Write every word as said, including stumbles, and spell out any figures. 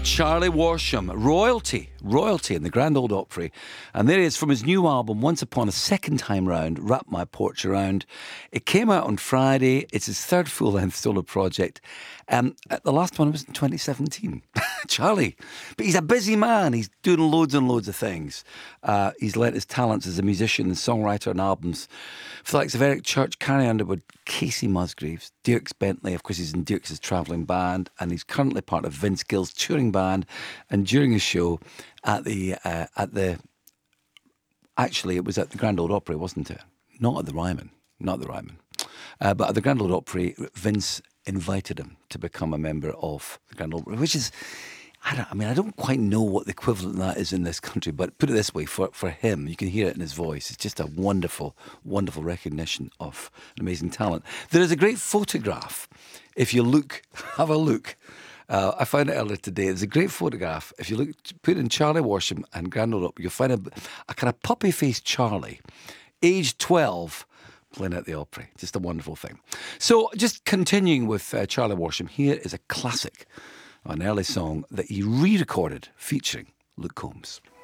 Charlie Worsham, royalty, royalty in the Grand Ole Opry. And there he is from his new album, Once Upon a Second Time Round, Wrap My Porch Around. It came out on Friday. It's his third full-length solo project. Um, the last one was in twenty seventeen. Charlie. But he's a busy man. He's doing loads and loads of things. Uh, he's lent his talents as a musician and songwriter on albums for the likes of Eric Church, Carrie Underwood, Casey Musgraves, Dierks Bentley. Of course, he's in Dierks' travelling band, and he's currently part of Vince Gill's touring band. And during his show at the uh, at the actually it was at the Grand Ole Opry, wasn't it? Not at the Ryman, not at the Ryman, uh, but at the Grand Ole Opry, Vince invited him to become a member of the Grand Ole Opry, which is, I don't, I mean, I don't quite know what the equivalent of that is in this country, but put it this way, for, for him, you can hear it in his voice. It's just a wonderful, wonderful recognition of an amazing talent. There is a great photograph. If you look, have a look. Uh, I found it earlier today. There's a great photograph. If you look, put in Charlie Worsham and Grand Ole Opry, you'll find a, a kind of puppy-faced Charlie, aged twelve, playing at the Opry. Just a wonderful thing. So just continuing with uh, Charlie Worsham, here is a classic, an early song that he re-recorded featuring Luke Combs.